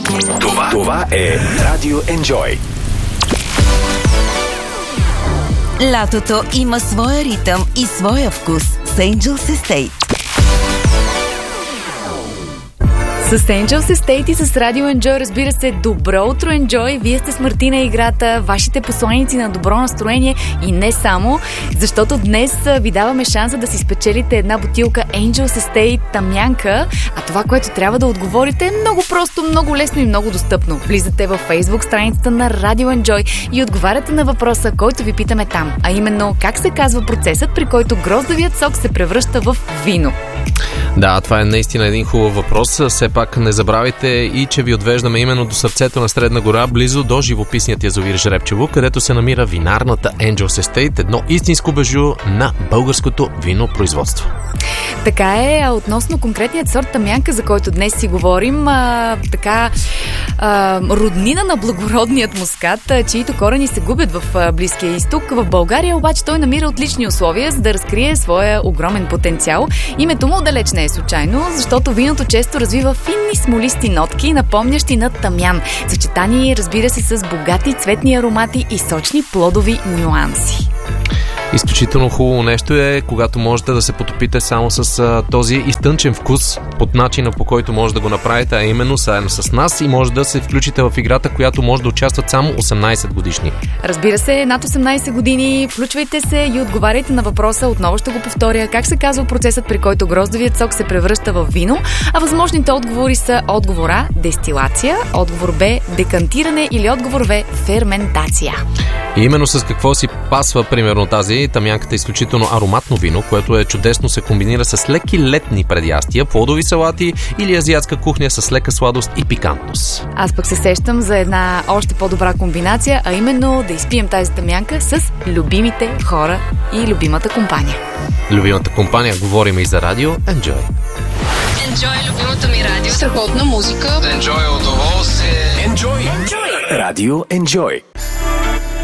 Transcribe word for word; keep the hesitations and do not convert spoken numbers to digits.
Това, това е Радио Enjoy. Лятото има своя ритъм и своя вкус с Angels Estate. С Angels Estate и с Radio Enjoy, разбира се, добро утро, Enjoy! Вие сте с Мартина Играта, вашите посланици на добро настроение и не само, защото днес ви даваме шанса да си спечелите една бутилка Angels Estate тамянка, а това, което трябва да отговорите е много просто, много лесно и много достъпно. Влизате във Facebook страницата на Radio Enjoy и отговаряте на въпроса, който ви питаме там, а именно как се казва процесът, при който гроздовият сок се превръща в вино. Да, това е наистина един хубав въпрос. Все пак не забравяйте и че ви отвеждаме именно до сърцето на Средна гора, близо до живописният язовир Жребчево, където се намира винарната Angels Estate, едно истинско бежу на българското винопроизводство. Така е, а относно конкретният сорт тамянка, за който днес си говорим, а, така а, роднина на благородният мускат, чието корени се губят в а, Близкия изток. В България обаче той намира отлични условия, за да разкрие своя огромен потенциал. Името му далеч не е случайно, защото виното често развива финни смолисти нотки, напомнящи на тамян. Съчетани, разбира се, с богати цветни аромати и сочни плодови нюанси. Изключително хубаво нещо е, когато можете да се потопите само с а, този изтънчен вкус под начина, по който може да го направите, а именно заедно с нас, и може да се включите в играта, която може да участват само осемнайсет годишни. Разбира се, над осемнайсет години, включвайте се и отговаряйте на въпроса, отново ще го повторя, как се казва процесът, при който гроздовият сок се превръща в вино, а възможните отговори са отговор А – дестилация, отговор Б – декантиране или отговор В – ферментация. И именно с какво си пасва примерно тази тамянката, изключително ароматно вино, което е чудесно се комбинира с леки летни предястия, плодови салати или азиатска кухня с лека сладост и пикантност. Аз пък се сещам за една още по-добра комбинация, а именно да изпием тази тамянка с любимите хора и любимата компания. Любимата компания, говорим и за Радио Enjoy. Enjoy, любимото ми радио. Страхотна музика. Enjoy удоволствие. Enjoy. Enjoy. Радио Enjoy.